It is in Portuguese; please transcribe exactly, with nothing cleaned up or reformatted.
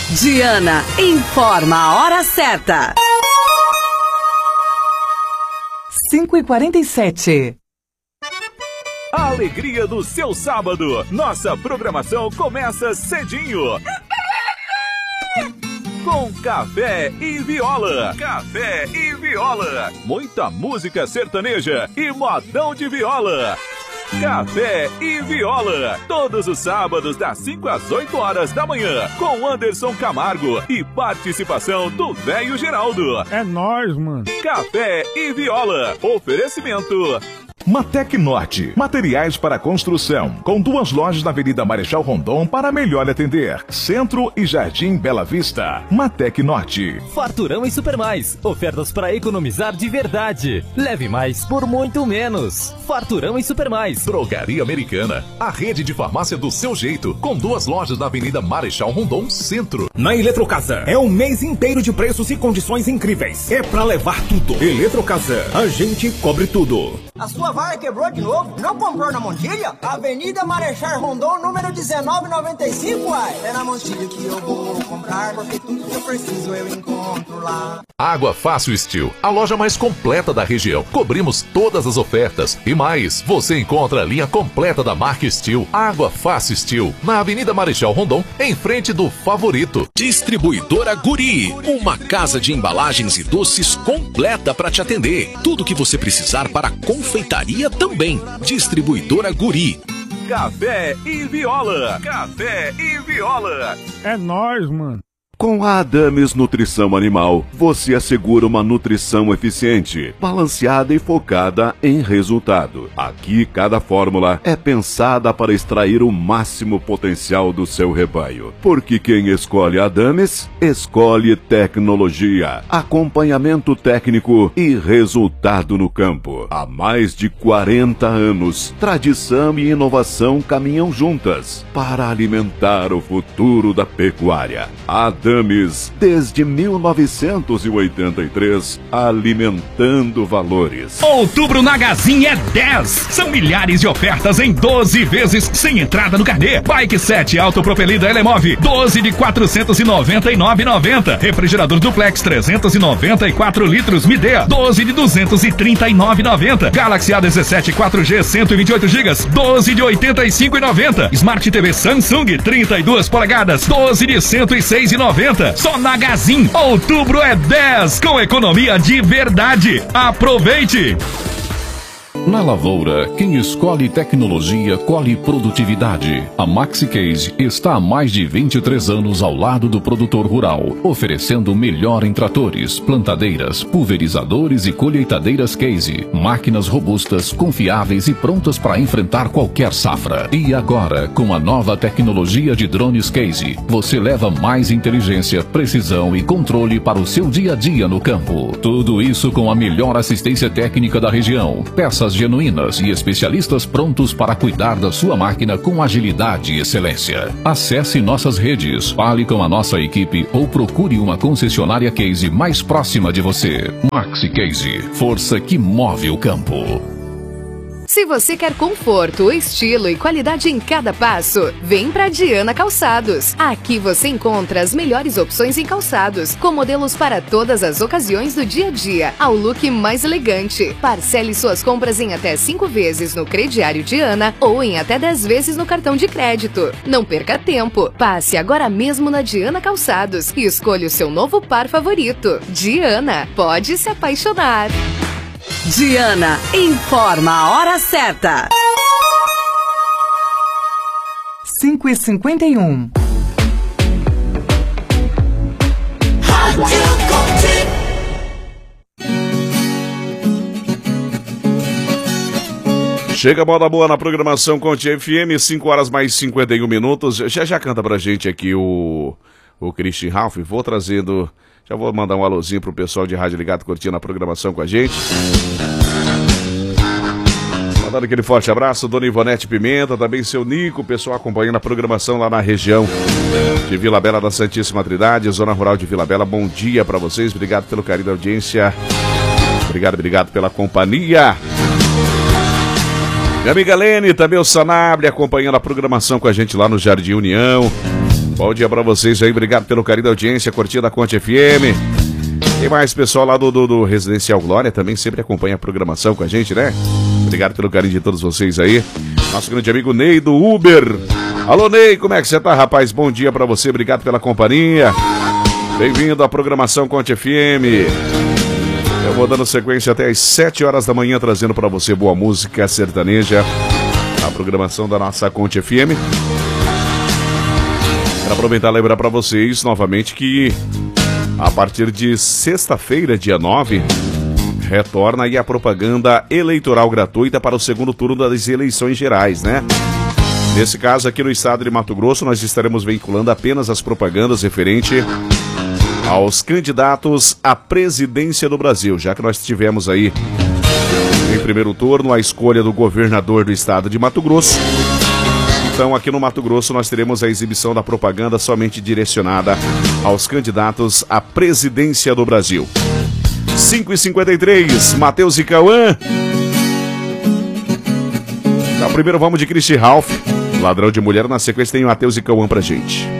Diana informa a hora certa. cinco e quarenta e sete. A alegria do seu sábado. Nossa programação começa cedinho. Com Café e Viola. Café e Viola. Muita música sertaneja e modão de viola. Café e Viola. Todos os sábados das cinco às oito horas da manhã. Com Anderson Camargo e participação do Velho Geraldo. É nóis, mano. Café e Viola. Oferecimento Matec Norte, materiais para construção, com duas lojas na Avenida Marechal Rondon para melhor atender. Centro e Jardim Bela Vista. Matec Norte. Farturão e Supermais, ofertas para economizar de verdade. Leve mais por muito menos. Farturão e Supermais. Drogaria Americana, a rede de farmácia do seu jeito, com duas lojas na Avenida Marechal Rondon, Centro. Na Eletrocasa, é um mês inteiro de preços e condições incríveis. É pra levar tudo. Eletrocasa, a gente cobre tudo. A sua vaga quebrou de novo? Não comprou na Montilha? Avenida Marechal Rondon, número dezenove noventa e cinco, uai. É na Montilha que eu vou comprar, porque tudo que eu preciso eu encontro lá. Água Fácil Steel, a loja mais completa da região. Cobrimos todas as ofertas e mais. Você encontra a linha completa da marca Steel. Água Fácil Steel, na Avenida Marechal Rondon, em frente do Favorito. Distribuidora Guri, uma casa de embalagens e doces completa para te atender. Tudo que você precisar para confeitaria também. Distribuidora Guri. Café e Viola. Café e Viola. É nóis, mano. Com a Adames Nutrição Animal, você assegura uma nutrição eficiente, balanceada e focada em resultado. Aqui, cada fórmula é pensada para extrair o máximo potencial do seu rebanho. Porque quem escolhe a Adames, escolhe tecnologia, acompanhamento técnico e resultado no campo. Há mais de quarenta anos, tradição e inovação caminham juntas para alimentar o futuro da pecuária. A Adames, desde mil novecentos e oitenta e três, alimentando valores. Outubro na Gazin é dez. São milhares de ofertas em doze vezes sem entrada no carnê. Bike sete autopropelida Elemove, doze de quatrocentos e noventa e nove reais e noventa centavos. Refrigerador Duplex trezentos e noventa e quatro litros Midea, doze de duzentos e trinta e nove reais e noventa centavos. Galaxy A dezessete quatro G cento e vinte e oito gigas, doze de oitenta e cinco reais e noventa centavos. Smart T V Samsung trinta e duas polegadas, doze de cento e seis reais e noventa centavos. Só na Gazin, outubro é dez, com economia de verdade. Aproveite! Na lavoura, quem escolhe tecnologia, colhe produtividade. A MaxiCase está há mais de vinte e três anos ao lado do produtor rural, oferecendo o melhor em tratores, plantadeiras, pulverizadores e colheitadeiras Case. Máquinas robustas, confiáveis e prontas para enfrentar qualquer safra. E agora, com a nova tecnologia de drones Case, você leva mais inteligência, precisão e controle para o seu dia a dia no campo. Tudo isso com a melhor assistência técnica da região. Peças genuínas e especialistas prontos para cuidar da sua máquina com agilidade e excelência. Acesse nossas redes, fale com a nossa equipe ou procure uma concessionária Case mais próxima de você. MaxiCase, força que move o campo. Se você quer conforto, estilo e qualidade em cada passo, vem pra Diana Calçados. Aqui você encontra as melhores opções em calçados, com modelos para todas as ocasiões do dia a dia, ao look mais elegante. Parcele suas compras em até cinco vezes no crediário Diana ou em até dez vezes no cartão de crédito. Não perca tempo, passe agora mesmo na Diana Calçados e escolha o seu novo par favorito. Diana, pode se apaixonar. Diana informa a hora certa. cinco e cinquenta e um. Chega a moda boa na programação Conte F M, cinco horas mais cinquenta e um minutos. Já já canta pra gente aqui o, o Christian Ralph. Vou trazendo... Já vou mandar um alôzinho pro pessoal de Rádio Ligado curtindo a programação com a gente. Mandando aquele forte abraço, Dona Ivonete Pimenta, também seu Nico, o pessoal acompanhando a programação lá na região de Vila Bela da Santíssima Trindade, Zona Rural de Vila Bela. Bom dia pra vocês, obrigado pelo carinho da audiência. Obrigado, obrigado pela companhia. Minha amiga Lene, também o Sanabria acompanhando a programação com a gente lá no Jardim União. Bom dia pra vocês aí, obrigado pelo carinho da audiência, curtida a Conte F M. Tem mais pessoal lá do, do, do Residencial Glória, também sempre acompanha a programação com a gente, né? Obrigado pelo carinho de todos vocês aí. Nosso grande amigo Ney do Uber. Alô, Ney, como é que você tá, rapaz? Bom dia pra você, obrigado pela companhia. Bem-vindo à programação Conte F M. Eu vou dando sequência até às sete horas da manhã, trazendo pra você boa música sertaneja. A programação da nossa Conte F M. Quero aproveitar e lembrar pra vocês novamente que a partir de sexta-feira, dia nove, retorna aí a propaganda eleitoral gratuita para o segundo turno das eleições gerais, né? Nesse caso aqui no estado de Mato Grosso, nós estaremos vinculando apenas as propagandas referente aos candidatos à presidência do Brasil, já que nós tivemos aí em primeiro turno a escolha do governador do estado de Mato Grosso. Então aqui no Mato Grosso nós teremos a exibição da propaganda somente direcionada aos candidatos à presidência do Brasil. cinco e cinquenta e três, Matheus e Cauã. Então, primeiro vamos de Christy Ralph, Ladrão de Mulher. Na sequência tem o Matheus e Cauã pra gente.